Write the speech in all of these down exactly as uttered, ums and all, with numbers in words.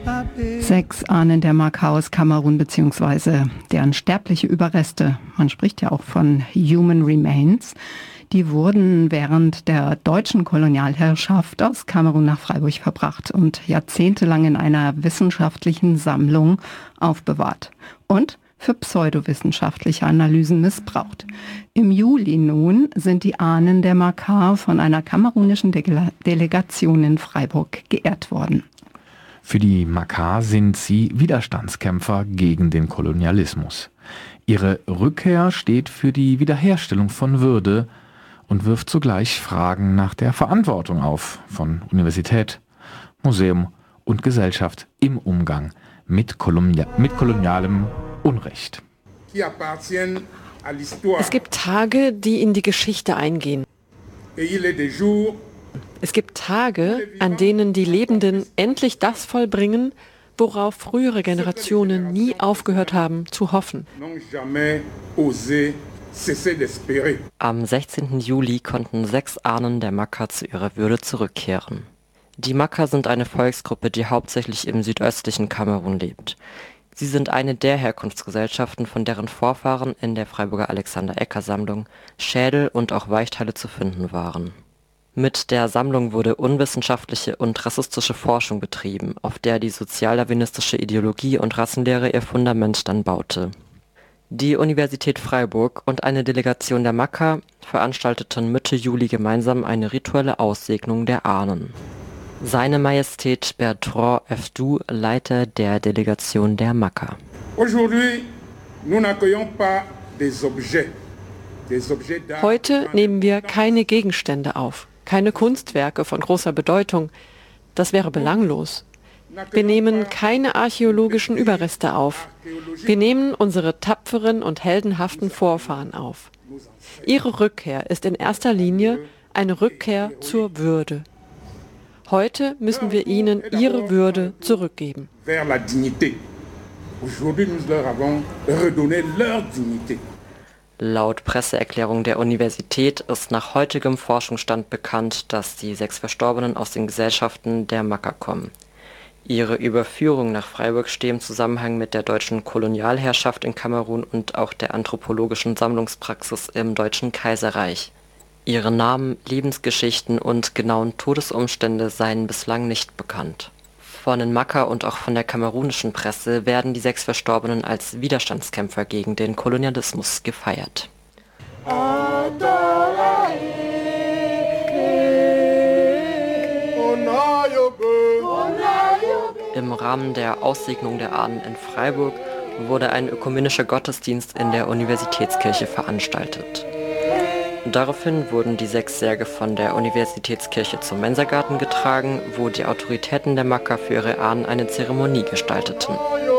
Sechs Ahnen der Maka aus Kamerun bzw. deren sterbliche Überreste, man spricht ja auch von Human Remains, die wurden während der deutschen Kolonialherrschaft aus Kamerun nach Freiburg verbracht und jahrzehntelang in einer wissenschaftlichen Sammlung aufbewahrt und für pseudowissenschaftliche Analysen missbraucht. Im Juli nun sind die Ahnen der Maka von einer kamerunischen De- Delegation in Freiburg geehrt worden. Für die Maka sind sie Widerstandskämpfer gegen den Kolonialismus. Ihre Rückkehr steht für die Wiederherstellung von Würde und wirft zugleich Fragen nach der Verantwortung auf von Universität, Museum und Gesellschaft im Umgang mit, Kolonia- mit kolonialem Unrecht. Es gibt Tage, die in die Geschichte eingehen. Es gibt Tage, an denen die Lebenden endlich das vollbringen, worauf frühere Generationen nie aufgehört haben zu hoffen. Am sechzehnten Juli konnten sechs Ahnen der Maka zu ihrer Würde zurückkehren. Die Maka sind eine Volksgruppe, die hauptsächlich im südöstlichen Kamerun lebt. Sie sind eine der Herkunftsgesellschaften, von deren Vorfahren in der Freiburger Alexander-Ecker-Sammlung Schädel und auch Weichteile zu finden waren. Mit der Sammlung wurde unwissenschaftliche und rassistische Forschung betrieben, auf der die sozialdarwinistische Ideologie und Rassenlehre ihr Fundament dann baute. Die Universität Freiburg und eine Delegation der Maka veranstalteten Mitte Juli gemeinsam eine rituelle Aussegnung der Ahnen. Seine Majestät Bertrand Efdou, Leiter der Delegation der Maka. Heute nehmen wir keine Gegenstände auf, keine Kunstwerke von großer Bedeutung. Das wäre belanglos. Wir nehmen keine archäologischen Überreste auf. Wir nehmen unsere tapferen und heldenhaften Vorfahren auf. Ihre Rückkehr ist in erster Linie eine Rückkehr zur Würde. Heute müssen wir ihnen ihre Würde zurückgeben. Laut Presseerklärung der Universität ist nach heutigem Forschungsstand bekannt, dass die sechs Verstorbenen aus den Gesellschaften der Maka kommen. Ihre Überführung nach Freiburg steht im Zusammenhang mit der deutschen Kolonialherrschaft in Kamerun und auch der anthropologischen Sammlungspraxis im Deutschen Kaiserreich. Ihre Namen, Lebensgeschichten und genauen Todesumstände seien bislang nicht bekannt. Von den Maka und auch von der kamerunischen Presse werden die sechs Verstorbenen als Widerstandskämpfer gegen den Kolonialismus gefeiert. Im Rahmen der Aussegnung der Ahnen in Freiburg wurde ein ökumenischer Gottesdienst in der Universitätskirche veranstaltet. Daraufhin wurden die sechs Särge von der Universitätskirche zum Mensagarten getragen, wo die Autoritäten der Maka für ihre Ahnen eine Zeremonie gestalteten.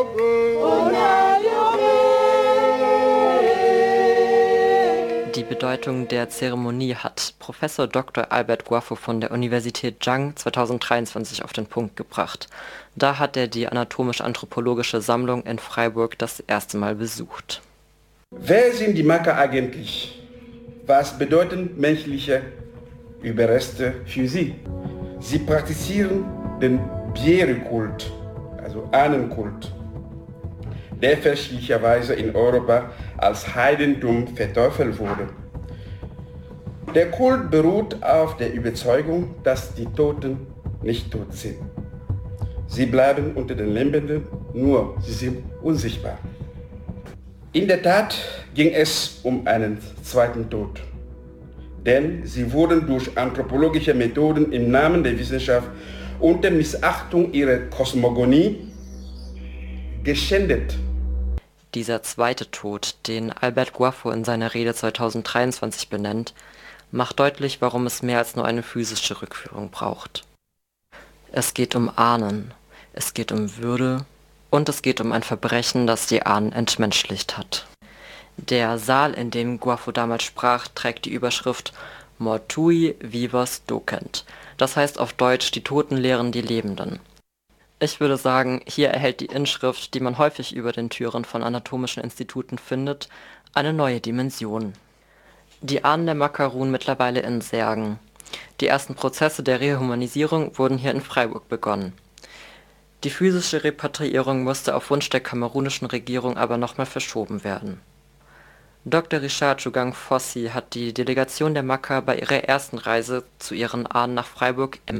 Die Bedeutung der Zeremonie hat Professor Doktor Albert Guafo von der Universität Zhang zweitausenddreiundzwanzig auf den Punkt gebracht. Da hat er die anatomisch-anthropologische Sammlung in Freiburg das erste Mal besucht. Wer sind die Maka eigentlich? Was bedeuten menschliche Überreste für sie? Sie praktizieren den Bierekult, also Ahnenkult, der fälschlicherweise in Europa als Heidentum verteufelt wurde. Der Kult beruht auf der Überzeugung, dass die Toten nicht tot sind. Sie bleiben unter den Lebenden, nur sie sind unsichtbar. In der Tat ging es um einen zweiten Tod, denn sie wurden durch anthropologische Methoden im Namen der Wissenschaft unter Missachtung ihrer Kosmogonie geschändet. Dieser zweite Tod, den Albert Guafo in seiner Rede zweitausenddreiundzwanzig benennt, macht deutlich, warum es mehr als nur eine physische Rückführung braucht. Es geht um Ahnen, es geht um Würde und es geht um ein Verbrechen, das die Ahnen entmenschlicht hat. Der Saal, in dem Guafo damals sprach, trägt die Überschrift Mortui vivos docent. Das heißt auf Deutsch, die Toten lehren die Lebenden. Ich würde sagen, hier erhält die Inschrift, die man häufig über den Türen von anatomischen Instituten findet, eine neue Dimension. Die Ahnen der Maka ruhen mittlerweile in Särgen. Die ersten Prozesse der Rehumanisierung wurden hier in Freiburg begonnen. Die physische Repatriierung musste auf Wunsch der kamerunischen Regierung aber nochmal verschoben werden. Doktor Richard Djougong Fossi hat die Delegation der Makka bei ihrer ersten Reise zu ihren Ahnen nach Freiburg im